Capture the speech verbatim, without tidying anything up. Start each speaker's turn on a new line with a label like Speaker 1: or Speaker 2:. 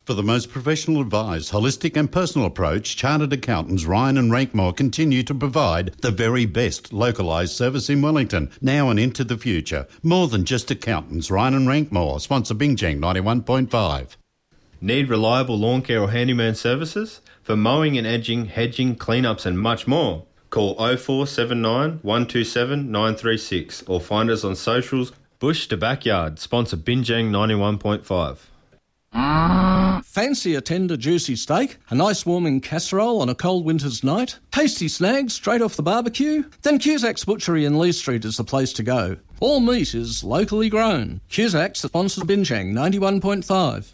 Speaker 1: For the most professional advised, holistic and personal approach, Chartered Accountants Ryan and Rankmore continue to provide the very best localised service in Wellington, now and into the future. More than just accountants, Ryan and Rankmore, sponsor Bingjang ninety-one point five.
Speaker 2: Need reliable lawn care or handyman services? For mowing and edging, hedging, cleanups and much more, call oh four seven nine, one two seven, nine three six or find us on socials. Bush to Backyard, sponsor Bingjang ninety-one point five.
Speaker 3: Fancy a tender, juicy steak? A nice warming casserole on a cold winter's night? Tasty snags straight off the barbecue? Then Cusack's Butchery in Lee Street is the place to go. All meat is locally grown. Cusack's sponsors Bingjang ninety-one point five.